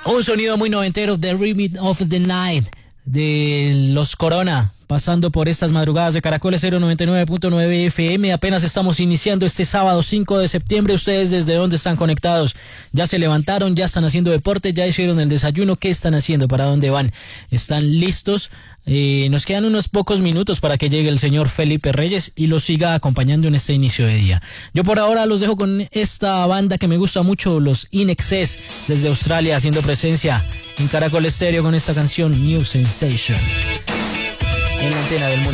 Un sonido muy noventero de Rhythm of the Night de los Corona, pasando por estas madrugadas de Caracoles 099.9 FM. Apenas estamos iniciando este sábado 5 de septiembre. ¿Ustedes desde dónde están conectados? ¿Ya se levantaron? ¿Ya están haciendo deporte? ¿Ya hicieron el desayuno? ¿Qué están haciendo? ¿Para dónde van? ¿Están listos? Nos quedan unos pocos minutos para que llegue el señor Felipe Reyes y los siga acompañando en este inicio de día. Yo por ahora los dejo con esta banda que me gusta mucho, los In Excess, desde Australia, haciendo presencia en Caracol Estéreo con esta canción New Sensation en la antena del mundo.